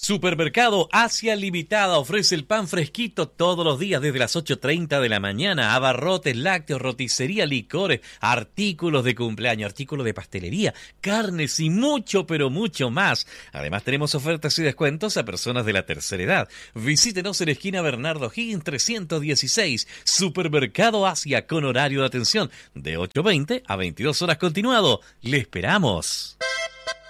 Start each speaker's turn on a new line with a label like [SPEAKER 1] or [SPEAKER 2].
[SPEAKER 1] Supermercado Asia Limitada ofrece el pan fresquito todos los días desde las 8:30 de la mañana. Abarrotes, lácteos, roticería, licores, artículos de cumpleaños, artículos de pastelería, carnes y mucho, pero mucho más. Además tenemos ofertas y descuentos a personas de la tercera edad. Visítenos en esquina Bernardo Higgins 316. Supermercado Asia con horario de atención de 8:20 a 22 horas continuado. ¡Le esperamos!